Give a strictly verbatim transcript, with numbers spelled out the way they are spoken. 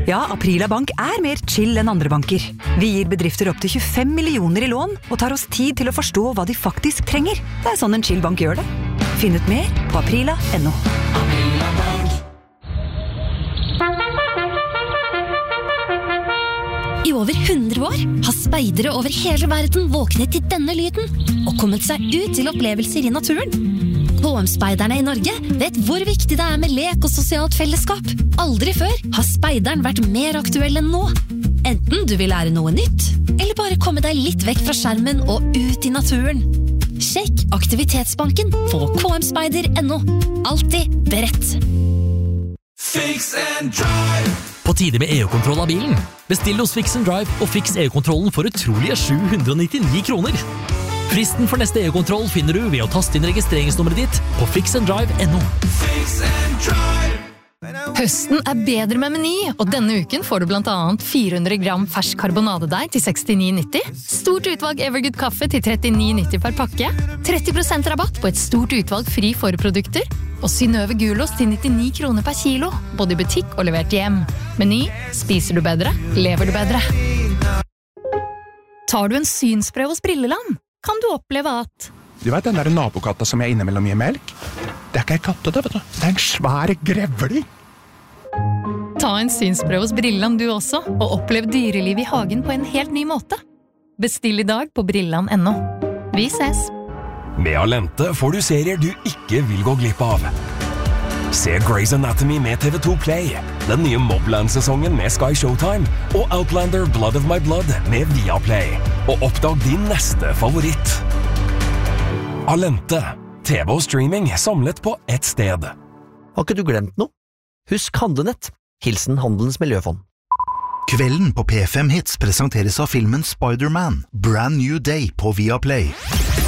Ja, Aprila Bank er mer chill enn andre banker. Vi gir bedrifter opp til tjuefem millioner i lån, og tar oss tid til å forstå hva de faktisk trenger. Det er sånn en chill bank gjør det. Finn ut mer på aprila punktum no. I over hundre år har speidere over hele verden våknet til denne lyden og kommet seg ut til opplevelser i naturen. K M-speiderne i Norge vet hvor viktig det er med lek og sosialt fellesskap. Aldri før har speideren vært mer aktuell enn nå. Enten du vil lære noe nytt, eller bare komme deg litt vekk fra skjermen og ut i naturen. Sjekk Aktivitetsbanken på k m speider punktum no. Alltid beredt. Fix and Drive. På tide med E U-kontroll av bilen. Bestill hos Fix and Drive og fiks E U-kontrollen for utrolige sju hundre og nittini kroner. Fristen for neste E U-kontroll finner du ved å taste inn registreringsnummeret ditt på fix and drive punktum no. Fix and Drive. Høsten er bedre med Meny, og denne uken får du blant annet fire hundre gram fersk karbonadedeig til sekstini nitti, stort utvalg Evergood kaffe til trettini nitti per pakke, tretti prosent rabatt på et stort utvalg fri forprodukter, og Synnøve gulost til nittini kroner per kilo, både i butikk og levert hjem. Meny, spiser du bedre, lever du bedre. Tar du en synsprøve hos Brilleland, kan du oppleve at... Du vet den der nabokatta som jeg innimellom gir melk? Det er ikke en katte det, vet du. Det er en svær grevling. Ta en synsprøve hos Brilleland du også, og opplev dyreliv i hagen på en helt ny måte. Bestill i dag på brilleland punktum no. Vi ses! Med Alente får du serier du ikke vil gå glipp av. Se Grey's Anatomy med T V to Play, den nye Mobland-sesongen med Sky Showtime, og Outlander Blood of My Blood med Viaplay. Og oppdag din neste favoritt. Alente, T V og streaming samlet på ett sted. Har ikke du glemt noe? Husk Handlenett. Hilsen Handelens Miljøfond. Kvelden på P fem Hits presenteres av filmen Spider-Man, Brand New Day på Viaplay.